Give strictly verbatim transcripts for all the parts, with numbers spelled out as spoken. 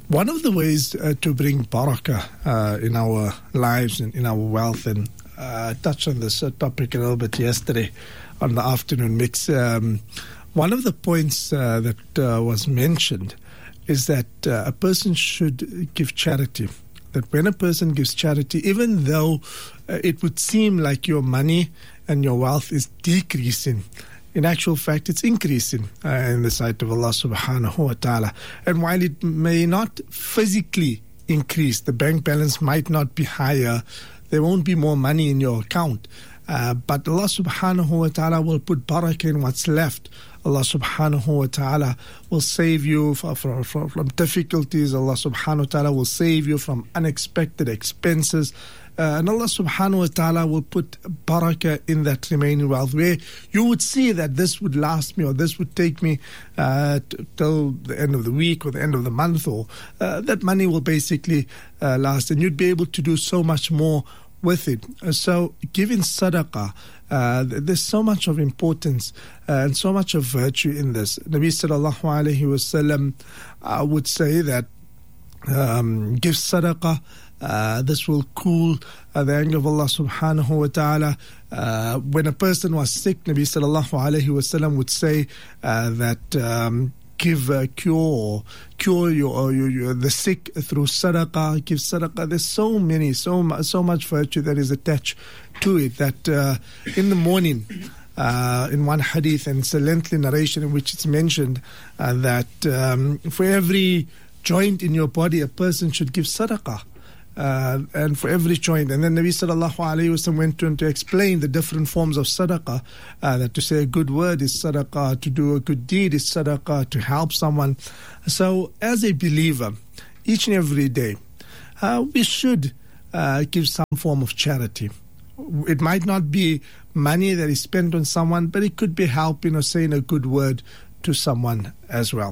One of the ways uh, to bring barakah uh, in our lives and in our wealth, and uh, I touched on this uh, topic a little bit yesterday on the afternoon mix. Um, one of the points uh, that uh, was mentioned is that uh, a person should give charity. That when a person gives charity, even though uh, it would seem like your money and your wealth is decreasing, in actual fact, it's increasing uh, in the sight of Allah subhanahu wa ta'ala. And while it may not physically increase, the bank balance might not be higher, there won't be more money in your account. Uh, but Allah subhanahu wa ta'ala will put barakah in what's left. Allah subhanahu wa ta'ala will save you from, from, from difficulties. Allah subhanahu wa ta'ala will save you from unexpected expenses. Uh, and Allah subhanahu wa ta'ala will put barakah in that remaining wealth, where you would see that this would last me, or this would take me uh, t- till the end of the week or the end of the month, or uh, that money will basically uh, last, and you'd be able to do so much more with it. Uh, so giving sadaqah, uh, there's so much of importance uh, and so much of virtue in this. Nabi sallallahu alayhi wa sallam uh, would say that um, give sadaqah. Uh, this will cool uh, the anger of Allah subhanahu wa ta'ala. Uh, when a person was sick, Nabi sallallahu alayhi wa sallam would say uh, that um, give a cure or cure your, your, your, the sick through sadaqah, give sadaqah. There's so many, so, so much virtue that is attached to it, that uh, in the morning, Uh, in one hadith, and it's a lengthy narration in which it's mentioned uh, that um, for every joint in your body, a person should give sadaqah. Uh, and for every joint. And then Nabi sallallahu alayhi wa sallam went on to explain the different forms of sadaqah, uh, that to say a good word is sadaqah, to do a good deed is sadaqah, to help someone. So as a believer, each and every day, uh, we should uh, give some form of charity. It might not be money that is spent on someone, but it could be helping or saying a good word to someone as well.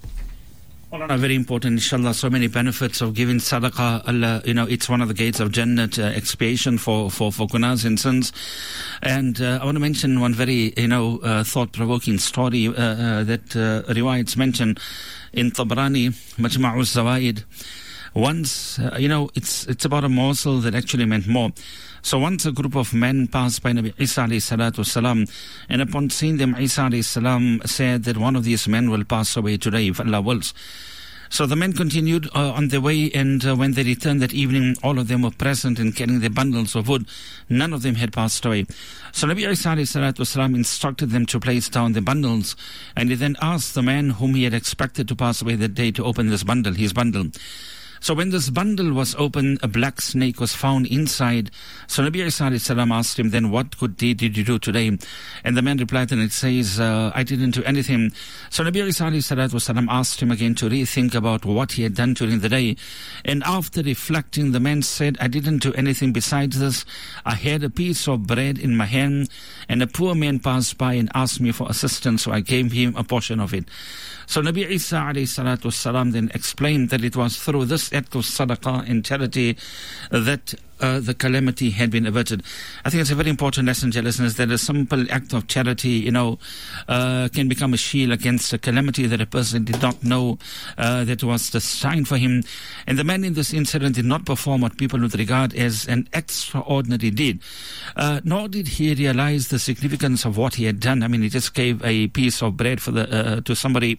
Well, very important, inshallah. So many benefits of giving sadaqah. Allah, you know, it's one of the gates of Jannat, uh, expiation for, for, for gunas and sins. And uh, I want to mention one very, you know, uh, thought-provoking story uh, uh, that uh, riwayats mention in Tabrani, Majma'u Zawaid. Once, uh, you know, it's it's about a morsel that actually meant more. So once a group of men passed by Nabi Isa alayhi salatu salam, and upon seeing them, Isa alayhi salam said that one of these men will pass away today, if Allah wills. So the men continued uh, on their way, and uh, when they returned that evening, all of them were present and carrying their bundles of wood. None of them had passed away. So Nabi Isa alayhi salatu salam instructed them to place down the bundles, and he then asked the man whom he had expected to pass away that day to open this bundle, his bundle. So when this bundle was opened, a black snake was found inside. So Nabi Isa alayhi salam asked him, then what good deed did you do today? And the man replied, and it says, uh, I didn't do anything. So Nabi Isa alayhi salam asked him again to rethink about what he had done during the day. And after reflecting, the man said, I didn't do anything besides this. I had a piece of bread in my hand, and a poor man passed by and asked me for assistance, so I gave him a portion of it. So Nabi Isa alayhi salatu salam then explained that it was through this act of sadaqah and charity that uh, the calamity had been averted. I think it's a very important lesson, dear listeners, that a simple act of charity, you know, uh, can become a shield against a calamity that a person did not know uh, that was destined for him. And the man in this incident did not perform what people would regard as an extraordinary deed, uh, nor did he realize the significance of what he had done. I mean, he just gave a piece of bread for the uh, to somebody.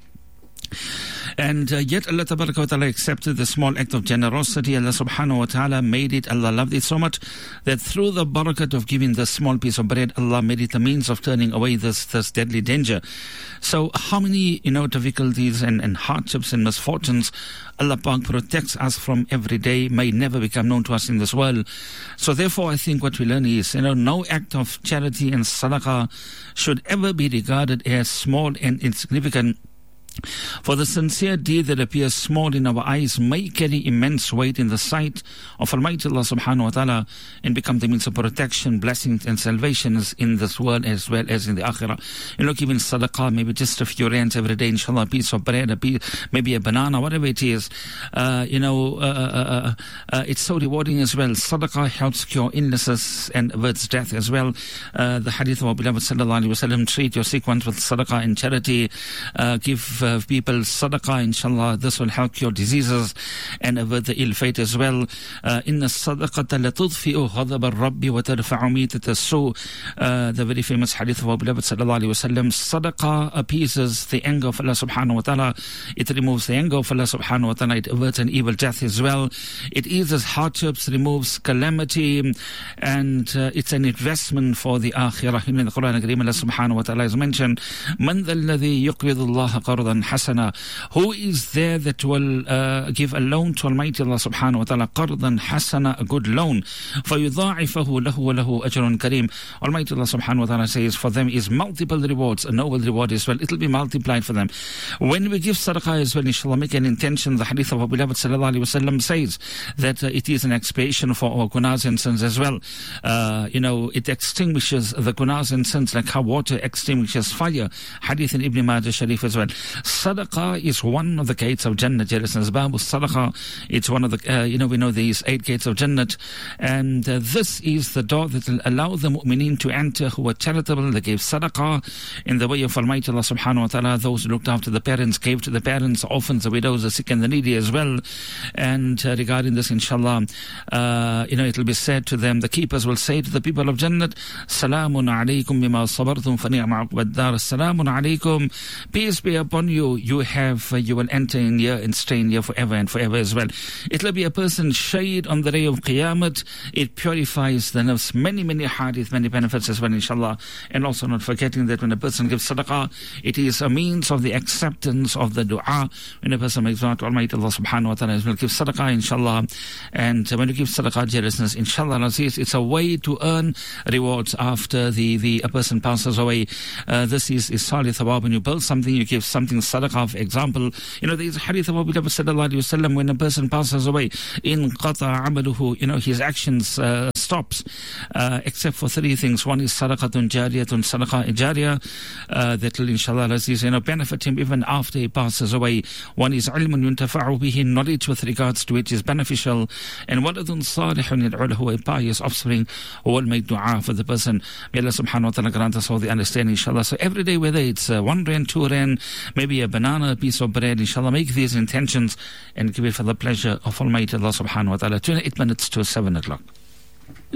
And uh, yet Allah Tabaraka wa Ta'ala accepted the small act of generosity. Allah Subhanahu wa Ta'ala made it, Allah loved it so much that through the barakat of giving the small piece of bread, Allah made it a means of turning away this, this deadly danger. So how many, you know, difficulties and, and hardships and misfortunes Allah Pak protects us from every day may never become known to us in this world. So therefore I think what we learn is, you know, no act of charity and sadaqah should ever be regarded as small and insignificant. For the sincere deed that appears small in our eyes may carry immense weight in the sight of Almighty Allah subhanahu wa ta'ala and become the means of protection, blessings and salvations in this world as well as in the akhirah. You know, even sadaqah, maybe just a few rands every day, inshallah, a piece of bread, a piece, maybe a banana, whatever it is, uh, you know, uh, uh, uh, it's so rewarding as well. Sadaqah helps cure illnesses and averts death as well. Uh, the hadith of our beloved sallallahu alayhi wa sallam, treat your sick ones with sadaqah and charity, uh, give give uh, people sadaqah, inshallah, this will help cure diseases and avert the ill fate as well. Inna sadaqata latudfi'u ghadab al-rabbi wa tarfa'u mitat as-su. The very famous hadith of our beloved sallallahu alaihi wasallam. Sadaqah appeases the anger of Allah subhanahu wa ta'ala. It removes the anger of Allah subhanahu wa ta'ala. It averts an evil death as well. It eases hardships, removes calamity, and uh, it's an investment for the akhirah. In the Quran Kareem, Allah subhanahu wa ta'ala has mentioned, Man dhal ladhi yuqridu Allah qardan hasana. Who is there that will uh, give a loan to Almighty Allah subhanahu wa ta'ala? Qardan hasana, a good loan. فَيُضَاعِفَهُ لَهُ وَلَهُ أَجْرٌ كَرِيمٌ. Almighty Allah subhanahu wa ta'ala says, for them is multiple rewards, a noble reward as well. It will be multiplied for them. When we give sadaqah as well, inshallah, make an intention. The hadith of our beloved sallallahu alaihi wasallam says that uh, it is an expiation for our gunas and sins as well. Uh, you know, it extinguishes the gunas and sins like how water extinguishes fire. Hadith in Ibn Majah Sharif as well. Sadaqah is one of the gates of Jannah. Babu Sadaqah, it's one of the, uh, you know, we know these eight gates of Jannah, and uh, this is the door that will allow the mu'mineen to enter who are charitable. They gave sadaqah in the way of Almighty Allah subhanahu wa ta'ala. Those who looked after the parents gave to the parents, orphans, the widows, the sick and the needy as well. And uh, regarding this, inshallah, uh, you know, it will be said to them, the keepers will say to the people of Jannah, Salamun alaykum bima sabartum fa ni'ma uqbad dar. Salamun alaykum, peace be upon you. You have, uh, you will enter in here and stay in here forever and forever as well. It will be a person shade on the day of Qiyamah. It purifies the nafs. Many, many hadith, many benefits as well, inshallah. And also not forgetting that when a person gives sadaqah, it is a means of the acceptance of the dua. When a person makes dua to Almighty Allah subhanahu wa ta'ala, will give sadaqah, inshallah. And when you give sadaqah, dear listeners, inshallah, it's a way to earn rewards after the, the a person passes away. Uh, this is, is salih thawab. When you build something, you give something sadaqah. For example, you know, there is a hadith of Abu Bakr sallallahu alaihi wasallam, when a person passes away, in qata amaluhu, you know, his actions uh, stops, uh, except for three things. One is sadaqatun jariyatun, sadaqah jariyah, uh, that will, inshallah, you know, benefit him even after he passes away. One is ilmun yuntafa'u bihi, knowledge with regards to which is beneficial. And waladun salihun yad'ulahu, a pious offspring who will make dua for the person. May Allah subhanahu wa ta'ala grant us all the understanding, inshallah. So every day, whether it's uh, one rand, two rand, maybe a banana, a piece of bread, inshallah, make these intentions and give it for the pleasure of Almighty Allah subhanahu wa ta'ala. twenty-eight minutes to seven o'clock.